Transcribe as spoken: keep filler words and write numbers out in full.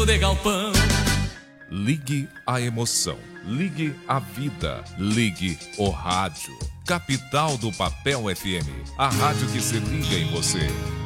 tempo de galpão. Ligue a emoção, ligue a vida, ligue o rádio. Capital do Papel F M, a rádio que se liga em você.